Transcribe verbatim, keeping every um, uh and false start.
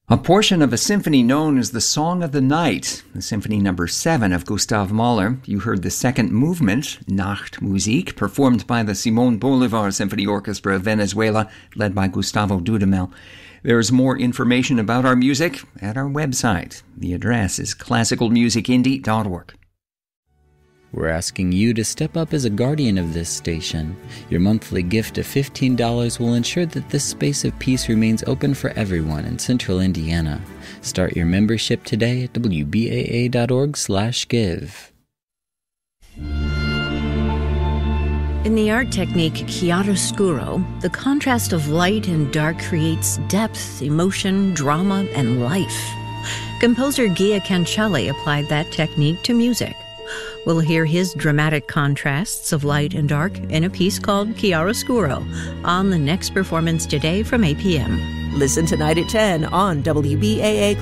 A portion of a symphony known as the Song of the Night, the Symphony Number seven of Gustav Mahler. You heard the second movement, Nachtmusik, performed by the Simón Bolívar Symphony Orchestra of Venezuela, led by Gustavo Dudamel. There's more information about our music at our website. The address is classical music indie dot org. We're asking you to step up as a guardian of this station. Your monthly gift of fifteen dollars will ensure that this space of peace remains open for everyone in central Indiana. Start your membership today at W B A A dot org slash give. In the art technique chiaroscuro, the contrast of light and dark creates depth, emotion, drama, and life. Composer Gia Cancelli applied that technique to music. We'll hear his dramatic contrasts of light and dark in a piece called Chiaroscuro on the next performance today from eight p.m. Listen tonight at ten on W B A A